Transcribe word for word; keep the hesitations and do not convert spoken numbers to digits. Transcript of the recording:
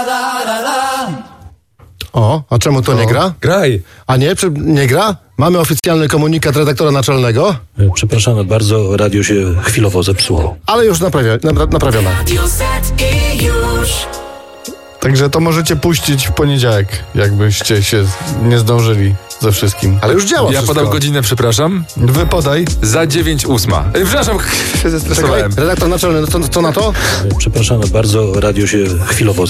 O, a czemu to nie gra? Graj. A nie, czy nie gra? Mamy oficjalny komunikat redaktora naczelnego, Przepraszamy bardzo, radio się chwilowo zepsuło. ale już naprawia, napra- naprawione. Także to możecie puścić w poniedziałek, jakbyście się nie zdążyli ze wszystkim. Ale już działa Ja wszystko. podam godzinę, przepraszam. Wy podaj. Za dziewięć ósma. E, Przepraszam, się Czekaj, zestresowałem. redaktor naczelny, no co, co na to? Przepraszamy bardzo, radio się chwilowo